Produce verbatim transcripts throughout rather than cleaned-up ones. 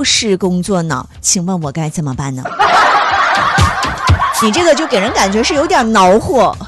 是工作脑，请问我该怎么办呢？你这个就给人感觉是有点恼火。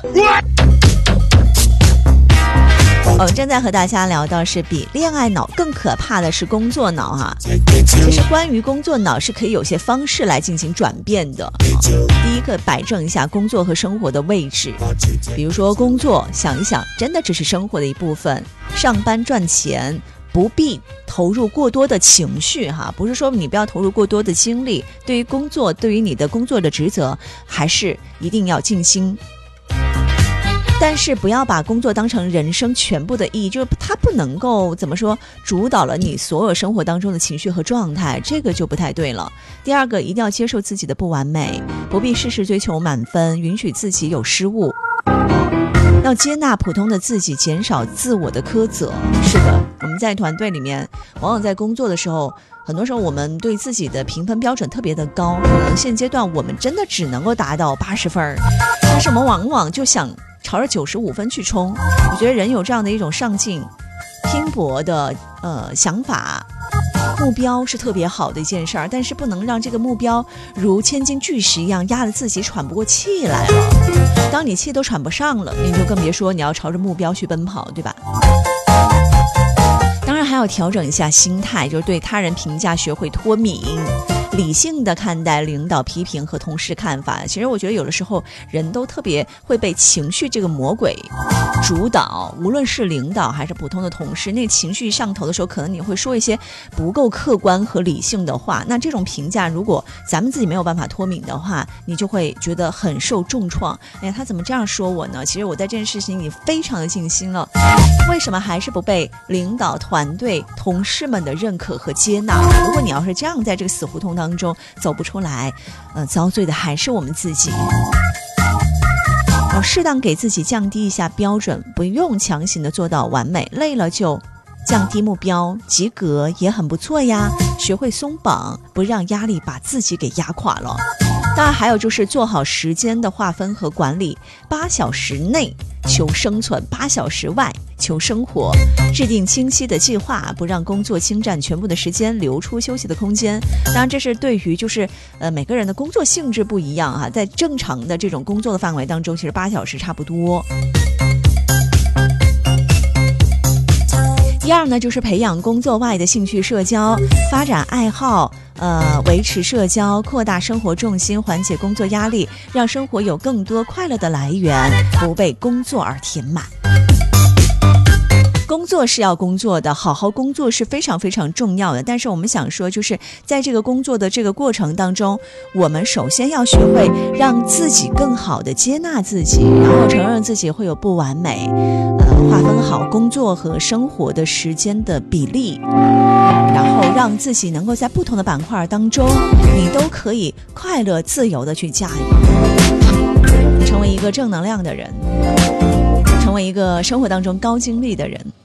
我们正在和大家聊到是比恋爱脑更可怕的是工作脑哈。其实关于工作脑是可以有些方式来进行转变的。第一个，摆正一下工作和生活的位置，比如说工作想一想真的只是生活的一部分，上班赚钱不必投入过多的情绪哈，不是说你不要投入过多的精力，对于工作，对于你的工作的职责还是一定要尽心，但是不要把工作当成人生全部的意义，就是它不能够怎么说主导了你所有生活当中的情绪和状态，这个就不太对了。第二个，一定要接受自己的不完美，不必事事追求满分，允许自己有失误，要接纳普通的自己，减少自我的苛责。是的，我们在团队里面往往在工作的时候，很多时候我们对自己的评分标准特别的高，可能现阶段我们真的只能够达到八十分，但是我们往往就想朝着九十五分去冲。我觉得人有这样的一种上进拼搏的呃想法，目标是特别好的一件事儿，但是不能让这个目标如千斤巨石一样压得自己喘不过气来了。当你气都喘不上了，你就更别说你要朝着目标去奔跑，对吧？当然还要调整一下心态，就是对他人评价学会脱敏，理性的看待领导批评和同事看法。其实我觉得有的时候人都特别会被情绪这个魔鬼主导，无论是领导还是普通的同事，那情绪上头的时候，可能你会说一些不够客观和理性的话，那这种评价如果咱们自己没有办法脱敏的话，你就会觉得很受重创。哎呀，他怎么这样说我呢？其实我在这件事情里非常的尽心了，为什么还是不被领导团队同事们的认可和接纳？如果你要是这样在这个死胡同当中走不出来，呃，遭罪的还是我们自己。要适当给自己降低一下标准，不用强行的做到完美，累了就降低目标，及格也很不错呀。学会松绑，不让压力把自己给压垮了。当然还有就是做好时间的划分和管理，八小时内求生存，八小时外求生活，制定清晰的计划，不让工作侵占全部的时间，留出休息的空间。当然这是对于就是呃每个人的工作性质不一样啊，在正常的这种工作的范围当中，其实八小时差不多。第二呢，就是培养工作外的兴趣社交，发展爱好，呃，维持社交，扩大生活重心，缓解工作压力，让生活有更多快乐的来源，不被工作而填满。工作是要工作的，好好工作是非常非常重要的，但是我们想说，就是在这个工作的这个过程当中，我们首先要学会让自己更好的接纳自己，然后承认自己会有不完美，呃，划分好工作和生活的时间的比例，然后让自己能够在不同的板块当中，你都可以快乐自由的去驾驭，成为一个正能量的人，成为一个生活当中高精力的人。